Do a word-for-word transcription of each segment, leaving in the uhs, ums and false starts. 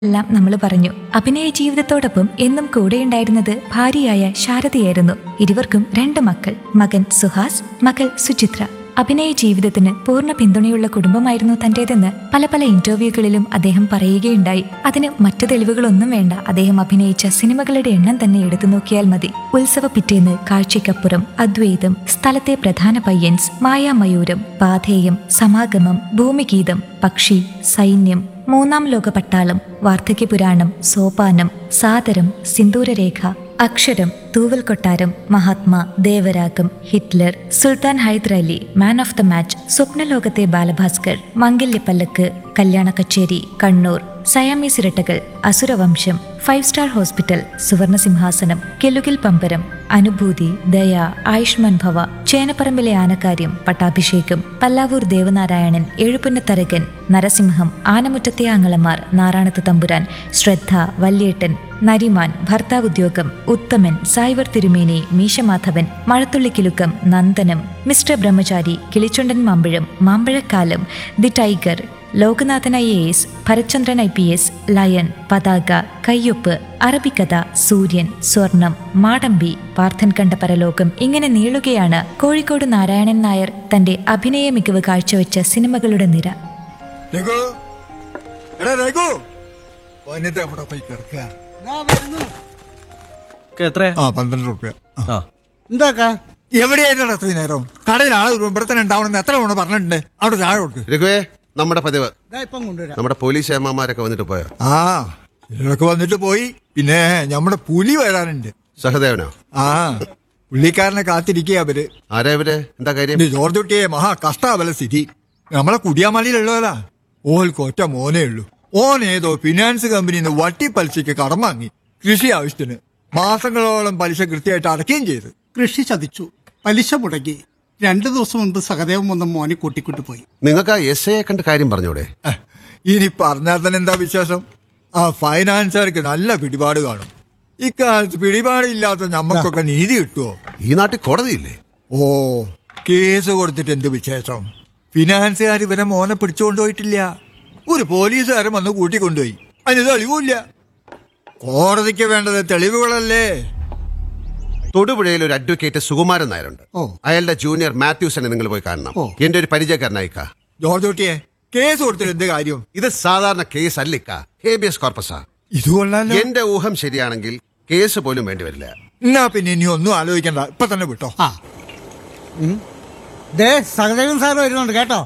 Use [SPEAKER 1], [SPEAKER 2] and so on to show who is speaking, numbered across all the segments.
[SPEAKER 1] എല്ലാം നമ്മൾ പറഞ്ഞു. അഭിനയ ജീവിതത്തോടൊപ്പം എന്നും കൂടെയുണ്ടായിരുന്നത് ഭാര്യയായ ശാരദയായിരുന്നു. ഇരുവർക്കും രണ്ട് മക്കൾ, മകൻ സുഹാസ്, മകൾ സുചിത്ര. അഭിനയ ജീവിതത്തിന് പൂർണ്ണ പിന്തുണയുള്ള കുടുംബമായിരുന്നു തന്റേതെന്ന് പല പല ഇന്റർവ്യൂകളിലും അദ്ദേഹം പറയുകയുണ്ടായി. അതിന് മറ്റു തെളിവുകളൊന്നും വേണ്ട. അദ്ദേഹം അഭിനയിച്ച സിനിമകളുടെ എണ്ണം തന്നെ എടുത്തു നോക്കിയാൽ മതി. ഉത്സവ പിറ്റേന്ന്, കാഴ്ചയ്ക്കപ്പുറം, അദ്വൈതം, സ്ഥലത്തെ പ്രധാന പയ്യൻസ്, മായാമയൂരം, പാഥേയം, സമാഗമം, ഭൂമിഗീതം, പക്ഷി, സൈന്യം, മൂന്നാം ലോക പട്ടാളം, വാർദ്ധക്യപുരാണം, സോപാനം, സാദരം, സിന്ദൂരരേഖ, അക്ഷരം, തൂവൽ കൊട്ടാരം, Mahatma, Devaragam, Hitler, Sultan Hyderali, man of the match, സ്വപ്നലോകത്തെ Balabhaskar, Mangalyappallakku, കല്യാണ കച്ചേരി, Kannur, Siamese ഇരട്ടകൾ, അസുരവംശം, five star hospital, സുവർണസിംഹാസനം, കെലുകിൽ പമ്പരം, അനുഭൂതി, ദയ, ആയുഷ്മാൻ ഭവ, ചേനപ്പറമ്പിലെ ആനക്കാര്യം, പട്ടാഭിഷേകം, പല്ലാവൂർ ദേവനാരായണൻ, എഴുപുന്നത്തരകൻ, നരസിംഹം, ആനമുറ്റത്തെ ആങ്ങളമാർ, നാറാണത്ത് തമ്പുരാൻ, ശ്രദ്ധ, വല്യേട്ടൻ, നരിമാൻ, ഭർത്താവുദ്യോഗം, ഉത്തമൻ, സായ്വർ തിരുമേനി, മീശമാധവൻ, മഴത്തുള്ളിക്കിലുക്കം, നന്ദനം, മിസ്റ്റർ ബ്രഹ്മചാരി, കിളിച്ചുണ്ടൻ മാമ്പഴം, മാമ്പഴക്കാലം, the tiger, Lokanathan I A S, Bharathchandran I P S, lion, പതാക, കയ്യൊപ്പ്, അറബിക്കഥ, സൂര്യൻ, സ്വർണം, മാടമ്പി, പാർത്ഥൻ കണ്ട പരലോകം, ഇങ്ങനെ നീളുകയാണ് കോഴിക്കോട് നാരായണൻ നായർ തന്റെ അഭിനയ മികവ് കാഴ്ചവെച്ച സിനിമകളുടെ നിര.
[SPEAKER 2] എവിടെയായിരുന്നു നേരം കടയിലാണ് ഇവിടെ തന്നെ ഉണ്ടാവണമെന്ന് എത്ര തവണ പറഞ്ഞിട്ടുണ്ട്. അവിടെ ചായ കൊടുക്ക്.
[SPEAKER 3] നമ്മുടെ പതിവ് നമ്മുടെ പോലീസ് ഏമാമാരൊക്കെ വന്നിട്ട് പോയോ?
[SPEAKER 2] ആ ഇവരൊക്കെ വന്നിട്ട് പോയി. പിന്നെ നമ്മുടെ പുലി വരാനുണ്ട്.
[SPEAKER 3] സഹദേവനോ?
[SPEAKER 2] ആ പുള്ളിക്കാരനെ കാത്തിരിക്കുക അവര്.
[SPEAKER 3] ആരാ ഇവര്? എന്താ കാര്യം?
[SPEAKER 2] ജോർജ് കുട്ടിയെ മഹാ കഷ്ടാവല സ്ഥിതി. നമ്മളെ കുടിയാമലയിലുള്ളവരാ. ഓൽക്ക് ഒറ്റ മോനേ ഉള്ളൂ. ഓൻ ഏതോ ഫിനാൻസ് കമ്പനിന്ന് വട്ടി പലിശയ്ക്ക് കടം വാങ്ങി കൃഷി ആവശ്യത്തിന്. മാസങ്ങളോളം പലിശ കൃത്യമായിട്ട് അടയ്ക്കുകയും ചെയ്ത്.
[SPEAKER 4] കൃഷി ചതിച്ചു, പലിശ മുടങ്ങി. രണ്ടു ദിവസം മുൻപ് സഹദേവം വന്ന മോനെ കൂട്ടിക്കൊണ്ടു പോയി.
[SPEAKER 3] നിങ്ങൾക്ക് ആ എസ് ഐയെ കണ്ട കാര്യം പറഞ്ഞൂടെ?
[SPEAKER 2] ഇനി പറഞ്ഞാൽ തന്നെ എന്താ വിശ്വാസം? ആ ഫൈനാൻസുകാർക്ക് നല്ല പിടിപാട് കാണും. ഇക്കാലത്ത് പിടിപാടില്ലാത്ത നമ്മക്കൊക്കെ നീതി കിട്ടുമോ?
[SPEAKER 3] ഈ നാട്ടിൽ കോടതിയില്ലേ?
[SPEAKER 2] ഓ, കേസ് കൊടുത്തിട്ട് എന്ത് വിശേഷം? ഫിനാൻസുകാർ ഇവരെ മോനെ പിടിച്ചുകൊണ്ടുപോയിട്ടില്ല. ഒരു പോലീസുകാരൻ വന്ന് കൂട്ടിക്കൊണ്ടുപോയി. അതിന് തെളിവില്ല. കോടതിക്ക് വേണ്ടത് തെളിവുകളല്ലേ?
[SPEAKER 3] തൊടുപുഴയിൽ ഒരു അഡ്വക്കേറ്റ് സുകുമാരൻ നായരുണ്ട്. അയാളുടെ ജൂനിയർ മാത്യൂസിനെ നിങ്ങൾ പോയി കാണണം. എന്റെ ഒരു പരിചയക്കാരനായിക്കാ.
[SPEAKER 2] ജോർജ് കുട്ടിയെ കേസ് കൊടുത്തിട്ട് എന്ത് കാര്യം?
[SPEAKER 3] ഇത് സാധാരണ കേസ് അല്ലിക്ക, ഹേബിയസ് കോർപ്പസാ.
[SPEAKER 2] ഇതുകൊള്ളാലോ.
[SPEAKER 3] എന്റെ ഊഹം ശരിയാണെങ്കിൽ കേസ് പോലും വേണ്ടിവരില്ല.
[SPEAKER 2] എന്നാ പിന്നെ ഇനി ഒന്നും ആലോചിക്കണ്ട, ഇപ്പൊ തന്നെ വിട്ടോ.
[SPEAKER 4] ആ ദേ സഹദേവൻ സാറ് വരുന്നുണ്ട് കേട്ടോ.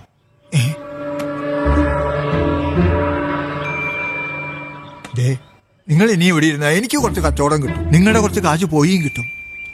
[SPEAKER 2] നിങ്ങൾ ഇനി ഇവിടെ ഇരുന്ന എനിക്ക് കുറച്ച് കച്ചവടം കിട്ടും. നിങ്ങളുടെ കുറച്ച് കാശ് പോയും കിട്ടും.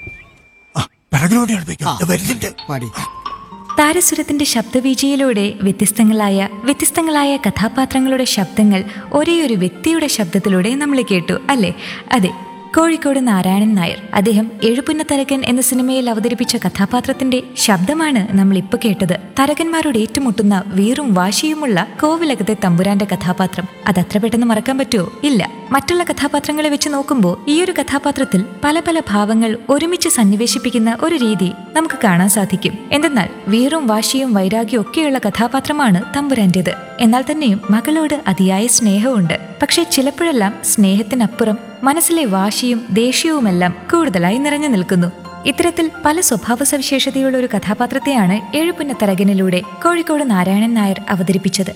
[SPEAKER 1] താരസുരത്തിന്റെ ശബ്ദവീചിയിലൂടെ വ്യത്യസ്തങ്ങളായ വ്യത്യസ്തങ്ങളായ കഥാപാത്രങ്ങളുടെ ശബ്ദങ്ങൾ ഒരേയൊരു വ്യക്തിയുടെ ശബ്ദത്തിലൂടെ നമ്മൾ കേട്ടു, അല്ലേ? അതെ, കോഴിക്കോട് നാരായണൻ നായർ. അദ്ദേഹം എഴുപുന്നത്തരകൻ എന്ന സിനിമയിൽ അവതരിപ്പിച്ച കഥാപാത്രത്തിന്റെ ശബ്ദമാണ് നമ്മൾ ഇപ്പൊ കേട്ടത്. തരകന്മാരോട് ഏറ്റുമുട്ടുന്ന വീറും വാശിയുമുള്ള കോവിലകത്തെ തമ്പുരാന്റെ കഥാപാത്രം. അതത്ര പെട്ടെന്ന് മറക്കാൻ പറ്റുമോ? ഇല്ല. മറ്റുള്ള കഥാപാത്രങ്ങളെ വെച്ച് നോക്കുമ്പോൾ ഈ ഒരു കഥാപാത്രത്തിൽ പല പല ഭാവങ്ങൾ ഒരുമിച്ച് സന്നിവേശിപ്പിക്കുന്ന ഒരു രീതി നമുക്ക് കാണാൻ സാധിക്കും. എന്തെന്നാൽ വീറും വാശിയും വൈരാഗ്യവും ഒക്കെയുള്ള കഥാപാത്രമാണ് തമ്പുരാന്റേത്. എന്നാൽ തന്നെയും മകളോട് അതിയായ സ്നേഹമുണ്ട്. പക്ഷെ ചിലപ്പോഴെല്ലാം സ്നേഹത്തിനപ്പുറം മനസ്സിലെ വാശിയും ദേഷ്യവുമെല്ലാം കൂടുതലായി നിറഞ്ഞു നിൽക്കുന്നു. ഇത്തരത്തിൽ പല സ്വഭാവ സവിശേഷതയുള്ള ഒരു കഥാപാത്രത്തെയാണ് എഴുപുന്നത്തരകനിലൂടെ കോഴിക്കോട് നാരായണൻ നായർ അവതരിപ്പിച്ചത്.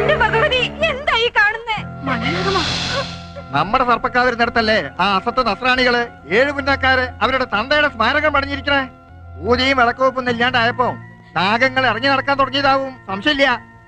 [SPEAKER 5] നമ്മുടെ സർപ്പക്കാതിരുന്നിടത്തല്ലേ ആ അസത്ത് നസ്രാണികള് ഏഴു പിന്നക്കാര് അവരുടെ തന്തയുടെ സ്മാരകം പണിഞ്ഞിരിക്കണേ. പൂജയും വിളക്കുവെപ്പൊന്നും ഇല്ലാണ്ടായപ്പോ നാഗങ്ങൾ ഇറങ്ങി നടക്കാൻ തുടങ്ങിയതാവും സംശയമില്ല.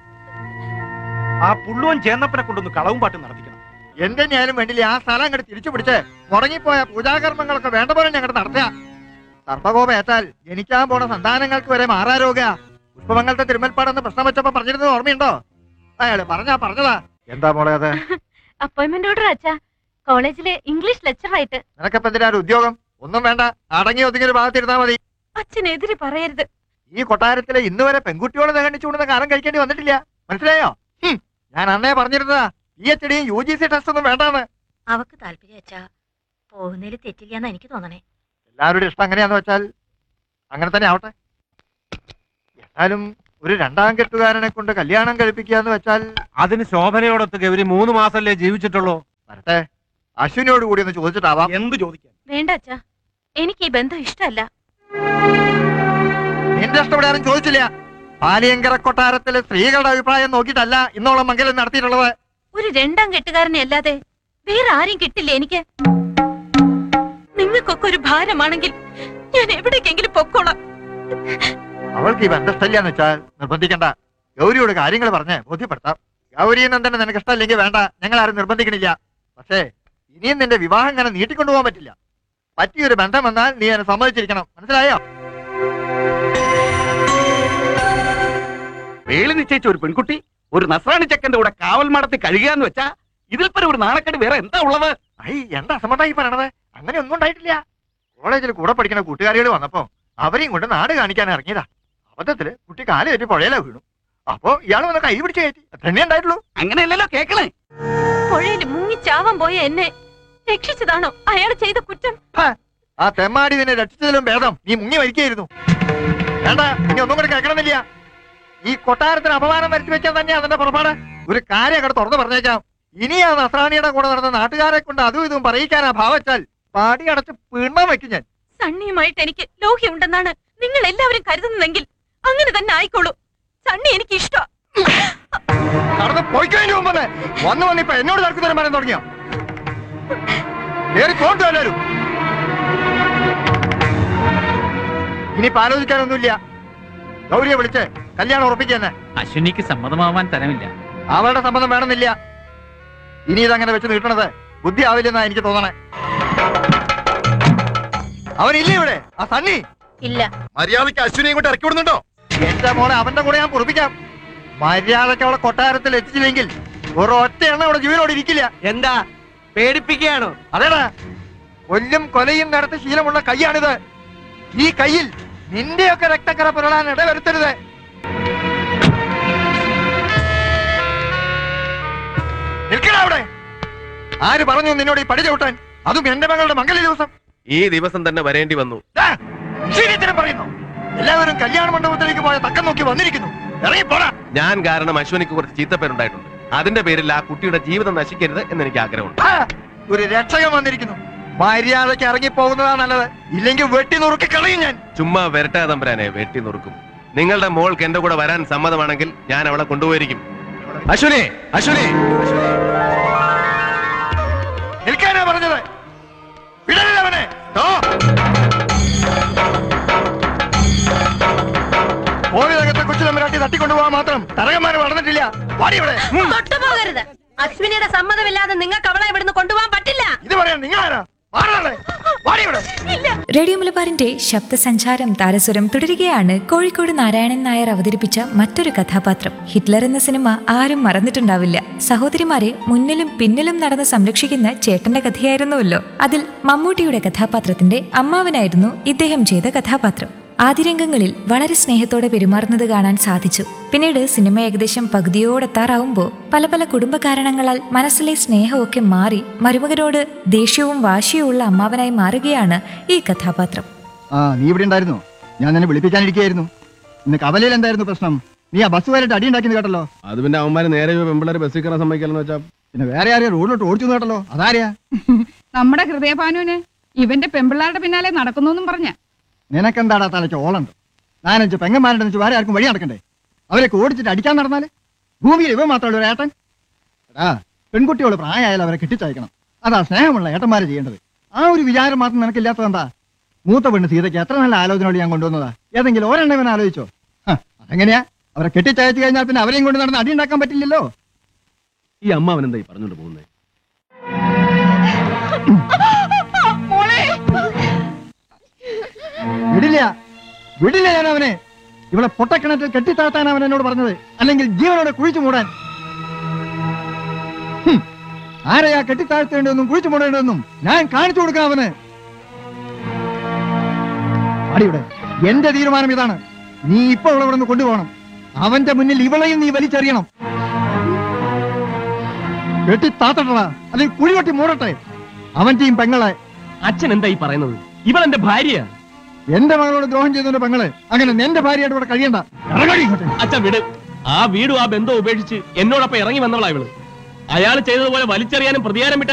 [SPEAKER 6] ആ പുള്ളുവൻ ചേന്നപ്പനെ കൊണ്ടൊന്ന് കളവും പാട്ടും നടത്തിക്കണം.
[SPEAKER 5] എന്റെ ഞാനും വേണ്ടില്ല ആ സ്ഥലം അങ്ങോട്ട് തിരിച്ചു പിടിച്ച് മുടങ്ങിപ്പോയ പൂജാകർമ്മങ്ങളൊക്കെ വേണ്ട പോലെ ഞങ്ങളുടെ നടത്തുക. സർപ്പകോപേറ്റാൽ ജനിക്കാൻ പോണ സന്താനങ്ങൾക്ക് വരെ മാറാരോഗ. പുഷ്പമംഗലത്തെ തിരുമൽപ്പാടെന്ന് പ്രശ്നം വെച്ചപ്പോ പറഞ്ഞിരുന്നത് ഓർമ്മയുണ്ടോ? അയാള് പറഞ്ഞാ പറഞ്ഞതാ. എന്താ മോളെ അത്?
[SPEAKER 7] അപ്പോയിന്റ്മെന്റ് ഓർഡർ അച്ഛാ, കോളേജിലെ ഇംഗ്ലീഷ് ലെക്ചർ ആയിട്ട്.
[SPEAKER 5] നിനക്കപ്പോ എന്തിനാ ഉദ്യോഗം? ഒന്നും വേണ്ട, അടങ്ങി ഒതുങ്ങി ഒരു ഭാഗത്തിരുന്നാ മതി.
[SPEAKER 7] അച്ഛനെതിരെ പറയരുത്.
[SPEAKER 5] ഈ കൊട്ടാരത്തിലെ ഇന്ന് വരെ പെൺകുട്ടിയോട് ദഹനിച്ചുകൊണ്ടുന്ന കാലം കഴിക്കേണ്ടി വന്നിട്ടില്ല. മനസ്സിലായോ? ഞാൻ അന്നേ പറഞ്ഞിരുന്നതാ പി എച്ച് ഡിയും യു ജി സി ടെസ്റ്റ് ഒന്നും വേണ്ടാന്ന്.
[SPEAKER 7] അവക്ക് താല്പര്യം വെച്ചാ പോകുന്നതിൽ തെറ്റില്ലാന്ന് എനിക്ക് തോന്നണേ.
[SPEAKER 5] എല്ലാവരുടെ ഇഷ്ടം അങ്ങനെയാന്ന് വെച്ചാൽ അങ്ങനെ തന്നെ ആവട്ടെ. എന്നാലും ഒരു രണ്ടാം കെട്ടുകാരനെ കൊണ്ട് കല്യാണം കഴിപ്പിക്കുക എന്ന് വെച്ചാൽ
[SPEAKER 6] അതിന് ശോഭനയോടൊത്ത് ഗൗരി മൂന്ന് മാസമല്ലേ ജീവിച്ചിട്ടുള്ളൂ.
[SPEAKER 5] വരട്ടെ, അശ്വിനിയോട് കൂടി ഒന്ന് ചോദിച്ചിട്ടാവാം.
[SPEAKER 6] എന്ത് ചോദിക്കാൻ?
[SPEAKER 7] വേണ്ട അച്ഛാ, എനിക്ക് ഈ ബന്ധം ഇഷ്ടമല്ല.
[SPEAKER 5] നിന്റെ ഇഷ്ടം ഇവിടെ ആരും ചോദിച്ചില്ല. പാലിയങ്കര കൊട്ടാരത്തിലെ സ്ത്രീകളുടെ അഭിപ്രായം നോക്കിയിട്ടല്ല ഇന്നോളം മംഗലം നടത്തിയിട്ടുള്ളത്.
[SPEAKER 7] ഒരു രണ്ടാം കെട്ടുകാരനെ അല്ലാതെ വേറെ ആരും കിട്ടില്ല എനിക്ക്. നിങ്ങൾക്കൊക്കെ ഒരു ഭാരമാണെങ്കിൽ ഞാൻ എവിടേക്കെങ്കിലും പൊക്കോളാം.
[SPEAKER 5] അവൾക്ക് ഈ ബന്ധം ഇഷ്ടമില്ലാന്ന് വെച്ചാൽ നിർബന്ധിക്കണ്ട. ഗൗരിയോട് കാര്യങ്ങൾ പറഞ്ഞ് ബോധ്യപ്പെടുത്താം. ഗൗരി നന്ദനെ നിനക്ക് ഇഷ്ടമല്ലെങ്കിൽ വേണ്ട, ഞങ്ങൾ ആരും നിർബന്ധിക്കണില്ല. പക്ഷേ ഇനിയും നിന്റെ വിവാഹം ഇങ്ങനെ നീട്ടിക്കൊണ്ടുപോകാൻ പറ്റില്ല. പറ്റിയൊരു ബന്ധം വന്നാൽ നീ എന്നെ സമ്മതിച്ചിരിക്കണം, മനസ്സിലായോ?
[SPEAKER 8] വേളി നിശ്ചയിച്ച ഒരു പെൺകുട്ടി ഒരു നസ്രാണി ചെക്കന്റെ കൂടെ കാവൽ മടത്തി കഴുകുകയെന്ന് വെച്ചാ ഇതിൽ പരം ഒരു നാണക്കേട് വേറെ എന്താ ഉള്ളത്?
[SPEAKER 5] ഐ എന്താ അസമതായി പറയണത്? അങ്ങനെ ഒന്നും ഉണ്ടായിട്ടില്ല. കോളേജിൽ കൂടെ പഠിക്കുന്ന കൂട്ടുകാരികൾ വന്നപ്പോ അവരെയും കൊണ്ട് നാട് കാണിക്കാൻ ഇറങ്ങിയതാ. അബദ്ധത്തില് കുട്ടി കാല് കയറ്റി പുഴയിലാ വീണു. അപ്പോ ഇയാൾ വന്ന് കൈ പിടിച്ച് കയറ്റി. എന്നെ ഉണ്ടായിട്ടുള്ളൂ.
[SPEAKER 8] അങ്ങനെയല്ലല്ലോ കേക്കണേ.
[SPEAKER 7] പുഴയിൽ മുങ്ങിച്ചാവാൻ പോയ എന്നെ രക്ഷിച്ചതാണോ അയാൾ ചെയ്ത കുറ്റം?
[SPEAKER 5] ആ തെമ്മാടി നിന്നെ രക്ഷിച്ചതിലും ഭേദം നീ മുങ്ങി മരിക്കായിരുന്നു. വേണ്ട, ഇനി ഒന്നും കൂടെ കേൾക്കണമെന്നില്ല. ഈ കൊട്ടാരത്തിന് അപമാനം വരുത്തി വെച്ചാൽ തന്നെയാ അതിന്റെ പുറപ്പാട്. ഒരു കാര്യം അങ്ങോട്ട് തുറന്നു പറഞ്ഞേക്കാം. ഇനി ആ നസ്രാണിയുടെ കൂടെ നടന്ന നാട്ടുകാരെ കൊണ്ട് അതും ഇതും പറയിക്കാനാ ഭാവച്ചാൽ പാടി അടച്ച് പിണ്ണം വെക്കും ഞാൻ.
[SPEAKER 7] സണ്ണിയുമായിട്ട് എനിക്ക് ലോഹ്യമുണ്ടെന്നാണ് നിങ്ങൾ എല്ലാവരും കരുതുന്നതെങ്കിൽ അങ്ങനെ തന്നെ ആയിക്കോളൂ. സണ്ണി എനിക്ക് ഇഷ്ടം.
[SPEAKER 5] കടന്ന് പോയിക്കഴിഞ്ഞു മുമ്പ് വന്നു വന്നിപ്പോ എന്നോട് തർക്കു തരം പറയാൻ തുടങ്ങിയോ? കേറി പോണ്ടു എല്ലാരും. ഇനിയിപ്പോ ആലോചിക്കാനൊന്നുമില്ല. ഗൗരിയെ വിളിച്ച് കല്യാണം ഉറപ്പിക്കുക.
[SPEAKER 9] അശ്വിനിക്ക് സമ്മതമാവാൻ തരമില്ല.
[SPEAKER 5] അവളുടെ സമ്മതം വേണമെന്നില്ല. ഇനി ഇതങ്ങനെ വെച്ച് നീട്ടണത് ബുദ്ധി ആവില്ലെന്നാ എനിക്ക് തോന്നണേ. അവനില്ലേ ഇവിടെ? ആ സണ്ണി
[SPEAKER 7] ഇല്ല.
[SPEAKER 5] മര്യാദയ്ക്ക് അശ്വിനിയും കൊണ്ട് ഇറക്കി വിടുന്നുണ്ടോ? എന്റെ മോളെ അവന്റെ കൂടെ ഞാൻ പൊറപ്പിക്കാം. മര്യാദയ്ക്ക് അവളെ കൊട്ടാരത്തിൽ എത്തിച്ചില്ലെങ്കിൽ ഒരു ഒറ്റ എണ്ണ അവിടെ ജീവനോട് ഇരിക്കില്ല.
[SPEAKER 8] എന്താ പേടിപ്പിക്കുകയാണോ?
[SPEAKER 5] അതേടാ, കൊല്ലും കൊലയും നടത്തി ശീലമുള്ള കൈയാണിത്. ഈ കയ്യിൽ നിന്റെയൊക്കെ രക്തക്കറ പുരളാൻ ഇടവരുത്തരുത്. നിൽക്കണ അവിടെ. ആര് പറഞ്ഞു നിന്നോട് ഈ പടി ചവിട്ടാൻ? അതും എന്റെ മകളുടെ മംഗല ദിവസം.
[SPEAKER 10] ഈ ദിവസം തന്നെ വരേണ്ടി വന്നു.
[SPEAKER 5] പറയുന്നു. എല്ലാവരും കല്യാണ മണ്ഡപത്തിലേക്ക് പോയ തക്കം നോക്കി വന്നിരിക്കുന്നു. ഇറങ്ങിപ്പോടാ.
[SPEAKER 10] ഞാൻ കാരണം അശ്വനിക്ക് കുറച്ച് ചീത്തപ്പേരുണ്ടായിട്ടുണ്ട്. അതിന്റെ പേരിൽ ആ കുട്ടിയുടെ ജീവിതം നശിക്കരുത് എന്ന് എനിക്ക് ആഗ്രഹമുണ്ട്.
[SPEAKER 5] ഒരു രക്ഷകൻ വന്നിരിക്കുന്നു. മര്യാദയ്ക്ക് ഇറങ്ങിപ്പോകുന്നതാണ് നല്ലത്. ഇല്ലെങ്കിൽ വെട്ടി നുറുക്കി കളയും ഞാൻ.
[SPEAKER 10] ചുമ്മാ വരട്ടാ തമ്പുരാനെ, വെട്ടി നുറുക്കും. നിങ്ങളുടെ മോൾക്ക് എന്റെ കൂടെ വരാൻ സമ്മതമാണെങ്കിൽ ഞാൻ അവളെ കൊണ്ടുപോയിരിക്കും. അശ്വനി, അശ്വനി,
[SPEAKER 5] നിൽക്കാനാ പറഞ്ഞത്. വിടരുതവനെ. കോവിലകത്തെ കൊച്ചു തമ്പുരാട്ടി തട്ടിക്കൊണ്ടുപോകാൻ മാത്രം തരകന്മാര് വളർന്നിട്ടില്ല. വാടിയുടെ
[SPEAKER 7] തൊട്ടുപോകരുത്. അശ്വിനിയുടെ സമ്മതമില്ലാതെ നിങ്ങൾക്ക് അവളെ ഇവിടുന്ന് കൊണ്ടുപോകാൻ പറ്റില്ല.
[SPEAKER 5] ഇത് പറയാൻ നിങ്ങളാരാ?
[SPEAKER 1] റേഡിയോ മലബാറിന്റെ ശബ്ദസഞ്ചാരം താരസ്വരം തുടരുകയാണ്. കോഴിക്കോട് നാരായണൻ നായർ അവതരിപ്പിച്ച മറ്റൊരു കഥാപാത്രം. ഹിറ്റ്ലർ എന്ന സിനിമ ആരും മറന്നിട്ടുണ്ടാവില്ല. സഹോദരിമാരെ മുന്നിലും പിന്നിലും നടന്ന് സംരക്ഷിക്കുന്ന ചേട്ടന്റെ കഥയായിരുന്നുവല്ലോ. അതിൽ മമ്മൂട്ടിയുടെ കഥാപാത്രത്തിന്റെ അമ്മാവനായിരുന്നു ഇദ്ദേഹം ചെയ്ത കഥാപാത്രം. ആദ്യരംഗങ്ങളിൽ വളരെ സ്നേഹത്തോടെ പെരുമാറുന്നത് കാണാൻ സാധിച്ചു. പിന്നീട് സിനിമ ഏകദേശം പകുതിയോടെത്താറാവുമ്പോൾ പല പല കുടുംബ കാരണങ്ങളാൽ മനസ്സിലെ സ്നേഹമൊക്കെ മാറി മരുമകനോട് ദേഷ്യവും വാശിയും ഉള്ള അമ്മാവനായി മാറുകയാണ് ഈ കഥാപാത്രം.
[SPEAKER 2] ആ, നീ ഇവിടെ ഉണ്ടായിരുന്നു. ഞാൻ നിന്നെ വിളിപ്പിക്കാനിരിക്കുകയായിരുന്നു. ഇന്ന് കവലയിൽ എന്തായിരുന്നു പ്രശ്നം? നീ ആ ബസ് വരായിട്ട് അടി ഉണ്ടാക്കിയെന്ന് കേട്ടല്ലോ.
[SPEAKER 10] അത് പിന്നെ അവന്മാര് നേരെ പെമ്പിള്ളേര് ബസ്സിൽ കയറാൻ സമ്മതിക്കലെന്ന് വെച്ചാ
[SPEAKER 2] പിന്നെ വേറെ ആരെയാ റോഡിലോട്ട് ഓടിച്ചു കേട്ടല്ലോ. അതാരെയാ?
[SPEAKER 11] നമ്മുടെ ഹൃദയഭാനുവിന് ഇവന്റെ പെമ്പിള്ളാരുടെ പിന്നാലെ നടക്കുന്നു പറഞ്ഞ.
[SPEAKER 2] നിനക്കെന്താടാ തലയ്ക്ക് ഓളുണ്ട്? നാലഞ്ച് പെങ്ങന്മാരുടെ വെച്ച് വേറെ ആർക്കും വഴി നടക്കണ്ടേ? അവരൊക്കെ ഓടിച്ചിട്ട് അടിക്കാൻ നടന്നാല് ഭൂമിയിൽ ഇവ മാത്രമല്ല ഒരു ഏട്ടൻ. എടാ, പെൺകുട്ടിയോട് പ്രായമായാലും അവരെ കെട്ടിച്ചയക്കണം. അതാ സ്നേഹമുള്ള ഏട്ടന്മാര് ചെയ്യേണ്ടത്. ആ ഒരു വിചാരം മാത്രം നിനക്കില്ലാത്തതെന്താ? മൂത്ത പെണ്ണ് സീതയ്ക്ക് എത്ര നല്ല ആലോചനയോട് ഞാൻ കൊണ്ടുവന്നതാ. ഏതെങ്കിലും ഒരെണ്ണവൻ ആലോചിച്ചോ? അതെങ്ങനെയാ? അവരെ കെട്ടിച്ചയച്ചു കഴിഞ്ഞാൽ പിന്നെ അവരെയും കൊണ്ട് നടന്ന് അടി ഉണ്ടാക്കാൻ പറ്റില്ലല്ലോ.
[SPEAKER 10] ഈ അമ്മാവൻ എന്തായി പറഞ്ഞോണ്ട് പോകുന്നേ?
[SPEAKER 2] വിടില്ല, വിടില്ല ഞാൻ അവനെ. ഇവിടെ പൊട്ടക്കിണറ്റിൽ കെട്ടിത്താഴ്ത്താൻ അവൻ എന്നോട് പറഞ്ഞത്, അല്ലെങ്കിൽ ജീവനോടെ കുഴിച്ചു മൂടാൻ. ആരെയാ കെട്ടിത്താഴ്ത്തേണ്ടതെന്നും കുഴിച്ചു മൂടേണ്ടതെന്നും ഞാൻ കാണിച്ചു കൊടുക്കാം അവന്. അടിയുടെ എന്റെ തീരുമാനം ഇതാണ്. നീ ഇപ്പൊ അവളെ ഇവിടെ നിന്ന് കൊണ്ടുപോകണം. അവന്റെ മുന്നിൽ ഇവളെയും നീ വലിച്ചെറിയണം. കെട്ടിത്താത്തട്ടടാ, അല്ലെങ്കിൽ കുഴി വെട്ടി മൂടട്ടെ അവന്റെയും പെങ്ങളെ.
[SPEAKER 9] അച്ഛൻ എന്തായി പറയുന്നത്? ഇവളെന്റെ ഭാര്യ.
[SPEAKER 5] എന്റെ മകളോട് ദ്രോഹം ചെയ്തതിന്റെ പെങ്ങള് അങ്ങനെ എന്റെ ഭാര്യയായിട്ട് ഇവിടെ കഴിയണ്ട.
[SPEAKER 6] അച്ഛ വിട്. ആ വീടും ആ ബന്ധവും ഉപേക്ഷിച്ച് എന്നോടൊപ്പം ഇറങ്ങി വന്നവളാ ഇവള്. അയാൾ ചെയ്തതുപോലെ വലിച്ചെറിയാനും പ്രതികാരം വിട്ട